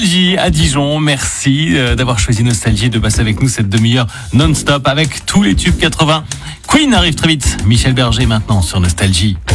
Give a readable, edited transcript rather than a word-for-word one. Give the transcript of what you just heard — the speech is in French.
Nostalgie à Dijon. Merci d'avoir choisi Nostalgie et de passer avec nous cette demi-heure non-stop avec tous les tubes 80. Queen arrive très vite. Michel Berger maintenant sur Nostalgie.